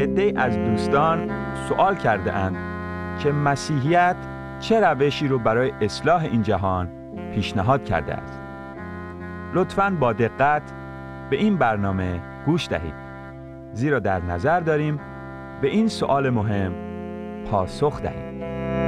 عده‌ای از دوستان سوال کرده اند که مسیحیت چه روشی رو برای اصلاح این جهان پیشنهاد کرده است. لطفاً با دقت به این برنامه گوش دهید، زیرا در نظر داریم به این سوال مهم پاسخ دهیم.